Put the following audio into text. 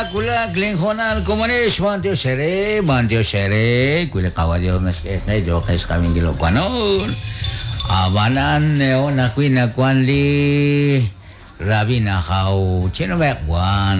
Kula Glenghonal komunis mantio sere kuila kawajo nges jo kes kami gilo panon abanan neo nakui nakuan li rabi nakau chino mek wan